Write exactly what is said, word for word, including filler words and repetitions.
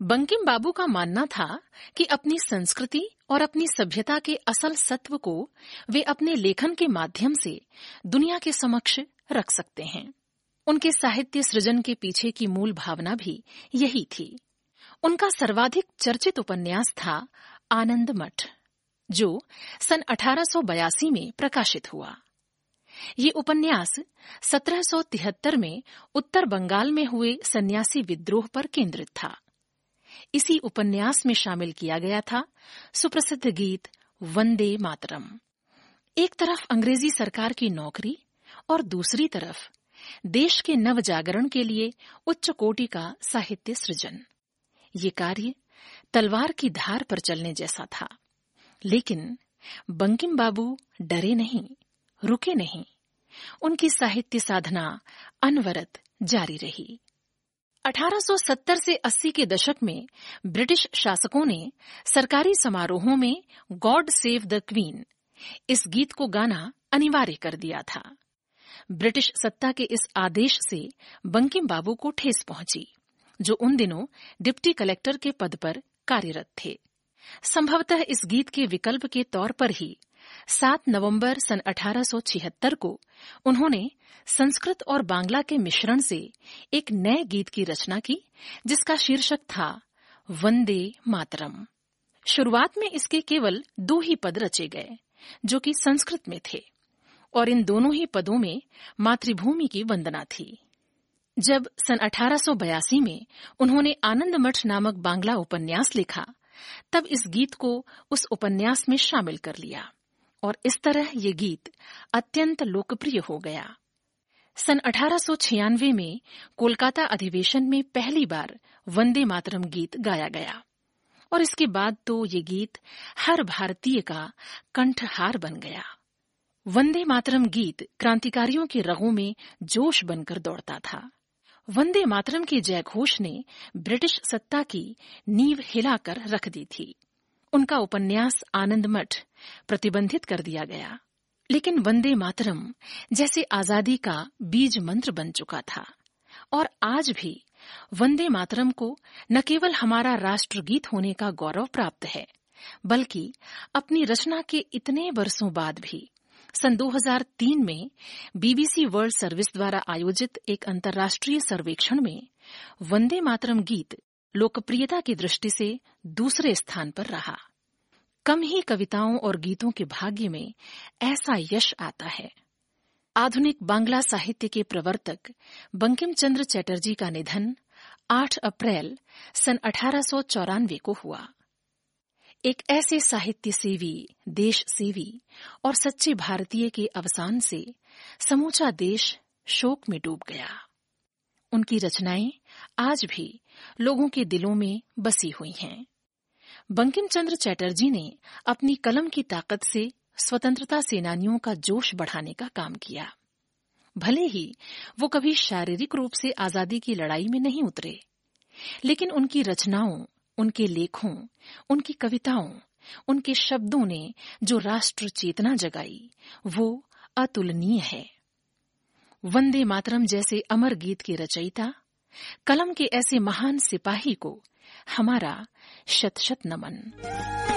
बंकिम बाबू का मानना था कि अपनी संस्कृति और अपनी सभ्यता के असल सत्व को वे अपने लेखन के माध्यम से दुनिया के समक्ष रख सकते हैं। उनके साहित्य सृजन के पीछे की मूल भावना भी यही थी। उनका सर्वाधिक चर्चित उपन्यास था आनंद मठ, जो सन अठारह सौ बयासी में प्रकाशित हुआ। ये उपन्यास सत्रह सौ तिहत्तर में उत्तर बंगाल में हुए सन्यासी विद्रोह पर केंद्रित था। इसी उपन्यास में शामिल किया गया था सुप्रसिद्ध गीत वंदे मातरम। एक तरफ अंग्रेजी सरकार की नौकरी और दूसरी तरफ देश के नव जागरण के लिए उच्च कोटि का साहित्य सृजन। ये कार्य तलवार की धार पर चलने जैसा था। लेकिन बंकिम बाबू डरे नहीं, रुके नहीं। उनकी साहित्य साधना अनवरत जारी रही। अठारह सौ सत्तर से अस्सी के दशक में ब्रिटिश शासकों ने सरकारी समारोहों में गॉड सेव द क्वीन इस गीत को गाना अनिवार्य कर दिया था। ब्रिटिश सत्ता के इस आदेश से बंकिम बाबू को ठेस पहुंची, जो उन दिनों डिप्टी कलेक्टर के पद पर कार्यरत थे। संभवतः इस गीत के विकल्प के तौर पर ही सात नवंबर सन अठारह सौ छिहत्तर को उन्होंने संस्कृत और बांग्ला के मिश्रण से एक नए गीत की रचना की, जिसका शीर्षक था वंदे मातरम। शुरुआत में इसके केवल दो ही पद रचे गए, जो कि संस्कृत में थे, और इन दोनों ही पदों में मातृभूमि की वंदना थी। जब सन अठारह सौ बयासी में उन्होंने आनंद मठ नामक बांग्ला उपन्यास लिखा, तब इस गीत को उस उपन्यास में शामिल कर लिया और इस तरह ये गीत अत्यंत लोकप्रिय हो गया। सन अठारह सौ छियानवे में कोलकाता अधिवेशन में पहली बार वंदे मातरम गीत गाया गया और इसके बाद तो ये गीत हर भारतीय का कंठहार बन गया। वंदे मातरम गीत क्रांतिकारियों के रगों में जोश बनकर दौड़ता था। वंदे मातरम के जयघोष ने ब्रिटिश सत्ता की नींव हिलाकर रख दी थी। उनका उपन्यास आनंद मठ प्रतिबंधित कर दिया गया, लेकिन वंदे मातरम जैसे आजादी का बीज मंत्र बन चुका था और आज भी वंदे मातरम को न केवल हमारा राष्ट्रगीत होने का गौरव प्राप्त है, बल्कि अपनी रचना के इतने बरसों बाद भी सन दो हज़ार तीन में बीबीसी वर्ल्ड सर्विस द्वारा आयोजित एक अंतर्राष्ट्रीय सर्वेक्षण में वंदे मातरम गीत लोकप्रियता की दृष्टि से दूसरे स्थान पर रहा। कम ही कविताओं और गीतों के भाग्य में ऐसा यश आता है। आधुनिक बांग्ला साहित्य के प्रवर्तक बंकिम चंद्र चटर्जी का निधन आठ अप्रैल सन अठारह सौ चौरानवे को हुआ। एक ऐसे साहित्य सेवी, देश सेवी और सच्चे भारतीय के अवसान से समूचा देश शोक में डूब गया। उनकी रचनाएं आज भी लोगों के दिलों में बसी हुई हैं। बंकिम चंद्र चटर्जी ने अपनी कलम की ताकत से स्वतंत्रता सेनानियों का जोश बढ़ाने का काम किया। भले ही वो कभी शारीरिक रूप से आजादी की लड़ाई में नहीं उतरे, लेकिन उनकी रचनाओं, उनके लेखों, उनकी कविताओं, उनके शब्दों ने जो राष्ट्र चेतना जगाई, वो अतुलनीय है। वंदे मातरम जैसे अमर गीत के रचयिता, कलम के ऐसे महान सिपाही को हमारा शत शत नमन।